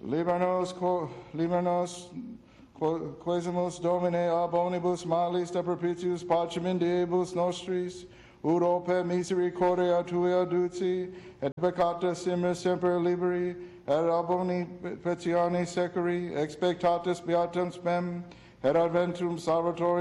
Libranos quesimus Domine ab omnibus malis de propitius pacem in diebus nostris, ut ope misericordia tua duci, et peccata semper liberi, et ab omni petione securi, expectatis beatum spem, et adventum salvatori